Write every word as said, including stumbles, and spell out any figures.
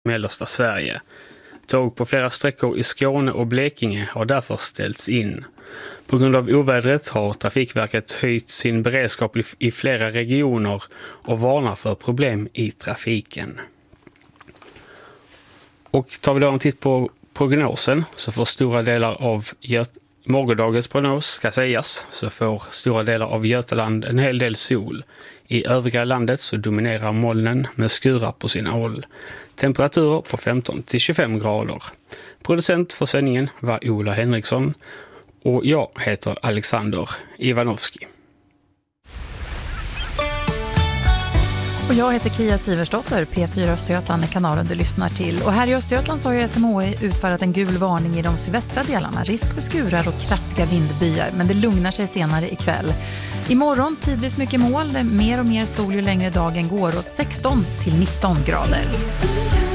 mellersta Sverige. Tåg på flera sträckor i Skåne och Blekinge har därför ställts in. På grund av ovädret har Trafikverket höjt sin beredskap i flera regioner och varnar för problem i trafiken. Och tar vi då en titt på prognosen så får stora delar av Göt- morgondagens prognos ska sägas så får stora delar av Götaland en hel del sol. I övriga landet så dominerar molnen med skurar på sina håll. Temperaturer på femton till tjugofem grader. Producent för sändningen var Ola Henriksson och jag heter Alexander Ivanovski. Och jag heter Kia Siversdotter, P fyra Östergötland är kanalen du lyssnar till. Och här i Östergötland så har ju S M H I utfärdat en gul varning i de sydvästra delarna. Risk för skurar och kraftiga vindbyar, men det lugnar sig senare ikväll. Imorgon tidvis mycket moln, mer och mer sol ju längre dagen går och sexton till nitton grader.